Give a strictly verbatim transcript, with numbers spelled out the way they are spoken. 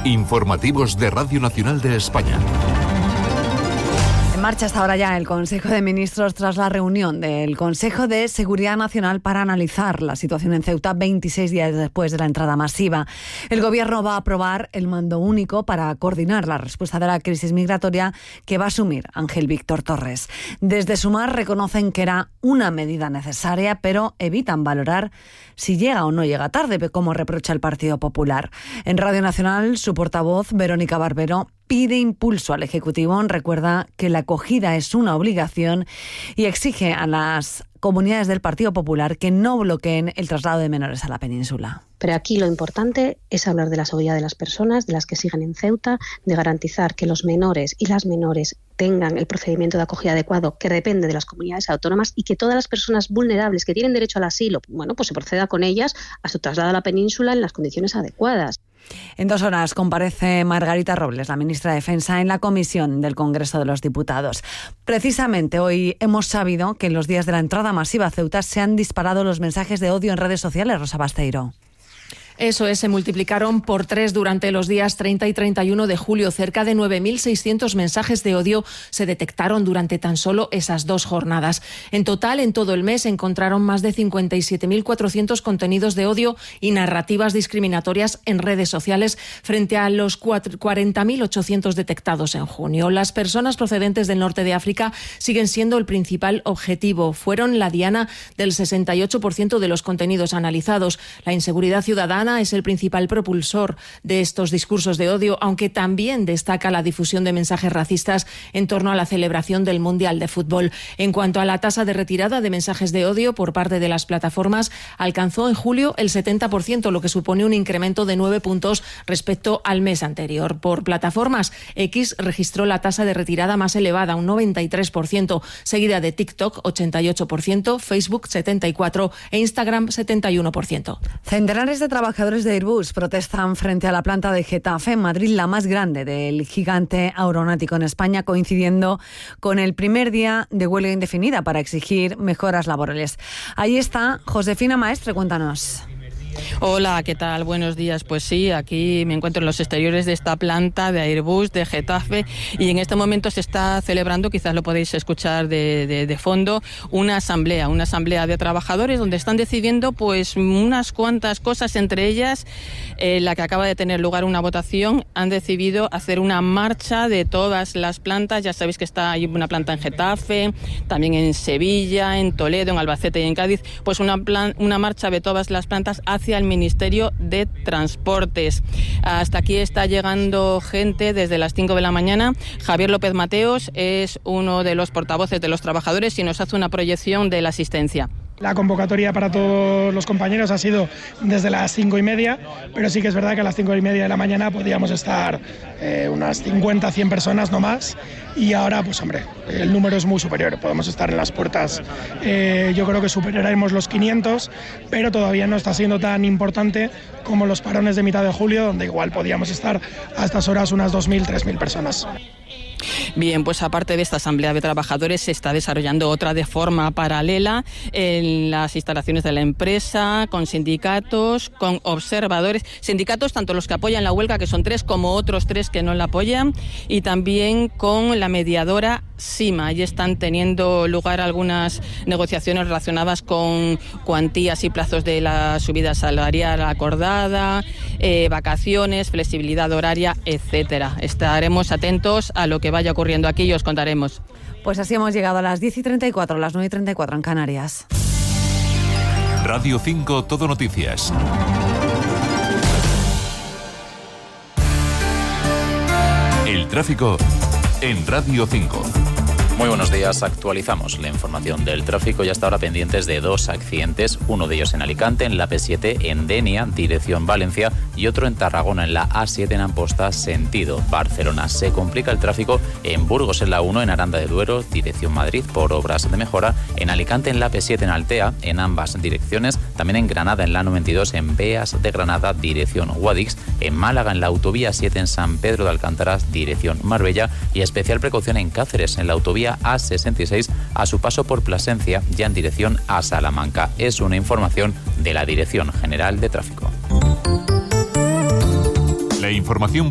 Informativos de Radio Nacional de España. En marcha hasta ahora ya el Consejo de Ministros tras la reunión del Consejo de Seguridad Nacional para analizar la situación en Ceuta veintiséis días después de la entrada masiva. El Gobierno va a aprobar el mando único para coordinar la respuesta de la crisis migratoria que va a asumir Ángel Víctor Torres. Desde Sumar reconocen que era una medida necesaria, pero evitan valorar si llega o no llega tarde, como reprocha el Partido Popular. En Radio Nacional, su portavoz, Verónica Barbero, pide impulso al Ejecutivo, recuerda que la acogida es una obligación y exige a las comunidades del Partido Popular que no bloqueen el traslado de menores a la península. Pero aquí lo importante es hablar de la seguridad de las personas, de las que siguen en Ceuta, de garantizar que los menores y las menores tengan el procedimiento de acogida adecuado que depende de las comunidades autónomas y que todas las personas vulnerables que tienen derecho al asilo, bueno, pues se proceda con ellas a su traslado a la península en las condiciones adecuadas. En dos horas comparece Margarita Robles, la ministra de Defensa, en la comisión del Congreso de los Diputados. Precisamente hoy hemos sabido que en los días de la entrada masiva a Ceuta se han disparado los mensajes de odio en redes sociales. Rosa Basteiro. Eso es, se multiplicaron por tres durante los días treinta y treinta y uno de julio. Cerca de nueve mil seiscientos mensajes de odio se detectaron durante tan solo esas dos jornadas. En total, en todo el mes, encontraron más de cincuenta y siete mil cuatrocientos contenidos de odio y narrativas discriminatorias en redes sociales frente a los cuarenta mil ochocientos detectados en junio. Las personas procedentes del norte de África siguen siendo el principal objetivo. Fueron la diana del sesenta y ocho por ciento de los contenidos analizados. La inseguridad ciudadana es el principal propulsor de estos discursos de odio, aunque también destaca la difusión de mensajes racistas en torno a la celebración del Mundial de Fútbol. En cuanto a la tasa de retirada de mensajes de odio por parte de las plataformas, alcanzó en julio el setenta por ciento, lo que supone un incremento de nueve puntos respecto al mes anterior. Por plataformas, X registró la tasa de retirada más elevada, un noventa y tres por ciento, seguida de TikTok, ochenta y ocho por ciento, Facebook, setenta y cuatro por ciento e Instagram, setenta y uno por ciento. Centenares de trabajadores Trabajadores de Airbus protestan frente a la planta de Getafe, en Madrid, la más grande del gigante aeronáutico en España, coincidiendo con el primer día de huelga indefinida para exigir mejoras laborales. Ahí está Josefina Maestre, cuéntanos. Hola, ¿qué tal? Buenos días. Pues sí, aquí me encuentro en los exteriores de esta planta de Airbus de Getafe y en este momento se está celebrando, quizás lo podéis escuchar de, de, de fondo, una asamblea, una asamblea de trabajadores donde están decidiendo pues unas cuantas cosas, entre ellas eh, la que acaba de tener lugar una votación. Han decidido hacer una marcha de todas las plantas. Ya sabéis que está hay una planta en Getafe, también en Sevilla, en Toledo, en Albacete y en Cádiz. Pues una, plan, una marcha de todas las plantas hacia hacia el Ministerio de Transportes. Hasta aquí está llegando gente desde las cinco de la mañana. Javier López Mateos es uno de los portavoces de los trabajadores y nos hace una proyección de la asistencia. La convocatoria para todos los compañeros ha sido desde las cinco y media, pero sí que es verdad que a las cinco y media de la mañana podíamos estar eh, unas cincuenta, cien personas, no más, y ahora, pues hombre, el número es muy superior, podemos estar en las puertas, eh, yo creo que superaremos los quinientos, pero todavía no está siendo tan importante como los parones de mitad de julio, donde igual podíamos estar a estas horas unas dos mil, tres mil personas. Bien, pues aparte de esta asamblea de trabajadores se está desarrollando otra de forma paralela en las instalaciones de la empresa, con sindicatos, con observadores, sindicatos tanto los que apoyan la huelga, que son tres, como otros tres que no la apoyan, y también con la mediadora SIMA. Allí están teniendo lugar algunas negociaciones relacionadas con cuantías y plazos de la subida salarial acordada, eh, vacaciones, flexibilidad horaria, etcétera. Estaremos atentos a lo que vaya ocurriendo aquí y os contaremos. Pues así hemos llegado a las diez y treinta y cuatro, a las nueve y treinta y cuatro en Canarias. Radio cinco, Todo Noticias. El tráfico en Radio cinco. Muy buenos días, actualizamos la información del tráfico y hasta ahora pendientes de dos accidentes, uno de ellos en Alicante, en la P siete, en Denia, dirección Valencia, y otro en Tarragona, en la A siete, en Amposta, sentido Barcelona. Se complica el tráfico en Burgos, en la uno, en Aranda de Duero, dirección Madrid, por obras de mejora, en Alicante, en la P siete, en Altea, en ambas direcciones, también en Granada, en la noventa y dos, en Beas de Granada, dirección Guadix, en Málaga, en la autovía siete, en San Pedro de Alcántara, dirección Marbella, y especial precaución en Cáceres, en la autovía A sesenta y seis, a su paso por Plasencia, ya en dirección a Salamanca. Es una información de la Dirección General de Tráfico. La información